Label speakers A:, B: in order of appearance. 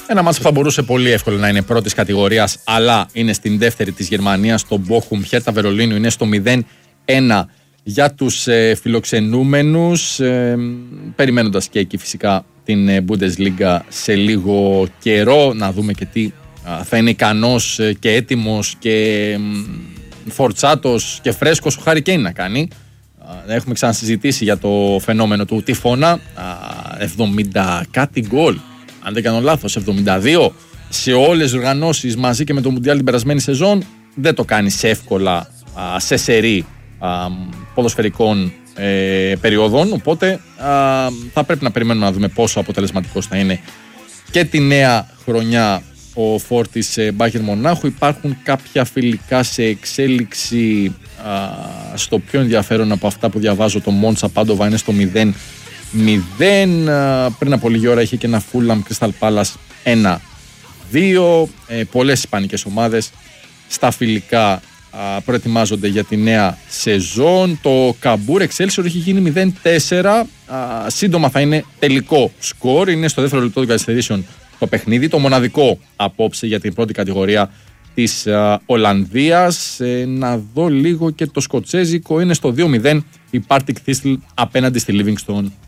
A: Ένα μάτς που θα μπορούσε πολύ εύκολα να είναι πρώτης κατηγορίας, αλλά είναι στην δεύτερη της Γερμανίας, το Bochum Hertha Βερολίνου, είναι στο 0-1 για τους φιλοξενούμενους, περιμένοντας και εκεί φυσικά την Bundesliga σε λίγο καιρό, να δούμε και τι θα είναι ικανός και έτοιμος και φορτσάτος και φρέσκος ο Harry Kane να κάνει. Έχουμε ξανασυζητήσει για το φαινόμενο του τυφώνα, 70 κάτι γκολ, αν δεν κάνω λάθος, 72 σε όλες τις οργανώσεις μαζί και με το Μουντιάλ την περασμένη σεζόν. Δεν το κάνει σε εύκολα σε σερί ποδοσφαιρικών περιόδων, οπότε θα πρέπει να περιμένουμε να δούμε πόσο αποτελεσματικός θα είναι και τη νέα χρονιά ο φόρτης Μπάγερν Μονάχου. Υπάρχουν κάποια φιλικά σε εξέλιξη, στο πιο ενδιαφέρον από αυτά που διαβάζω το Μόντσα Πάντοβα είναι στο 0-0. Πριν από λίγη ώρα είχε και ένα Fulham Crystal Palace 1-2. Πολλές ισπανικές ομάδες στα φιλικά προετοιμάζονται για τη νέα σεζόν. Το Καμπούρ Excelsior έχει γίνει 0-4. Σύντομα θα είναι τελικό σκορ. Είναι στο δεύτερο λεπτό των καθυστερήσεων το παιχνίδι, το μοναδικό απόψε για την πρώτη κατηγορία της Ολλανδίας. Να δω λίγο και το σκοτσέζικο, είναι στο 2-0 η Partick Thistle απέναντι στη Livingston